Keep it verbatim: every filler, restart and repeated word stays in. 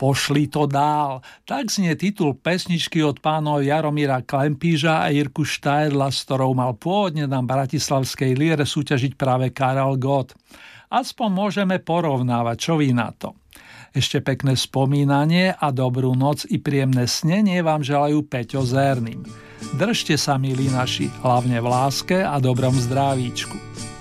Pošli to dál. Tak znie titul pesničky od pánov Jaromíra Klempíža a Jirku Štajdla, s ktorou mal pôvodne na bratislavskej Líre súťažiť práve Karel Gott. Aspoň môžeme porovnávať, čo vy na to. Ešte pekné spomínanie a dobrú noc i príjemné snenie vám želajú Peťo Zerným. Držte sa, milí naši, hlavne v láske a dobrom zdravíčku.